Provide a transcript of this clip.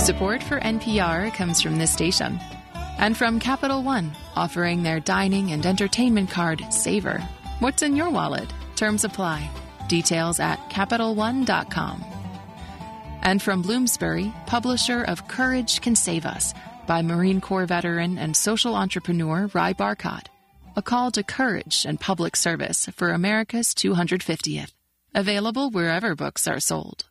Support for NPR comes from this station and from Capital One, offering their dining and entertainment card, Savor. What's in your wallet? Terms apply. Details at CapitalOne.com. And from Bloomsbury, publisher of Courage Can Save Us by Marine Corps veteran and social entrepreneur Ry Barcott. A call to courage and public service for America's 250th. Available wherever books are sold.